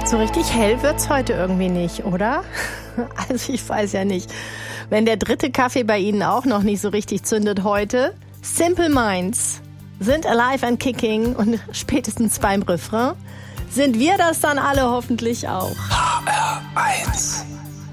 So richtig hell wird's heute irgendwie nicht, oder? Also ich weiß ja nicht. Wenn der dritte Kaffee bei Ihnen auch noch nicht so richtig zündet heute. Simple Minds sind alive and kicking und spätestens beim Refrain sind wir das dann alle hoffentlich auch. HR1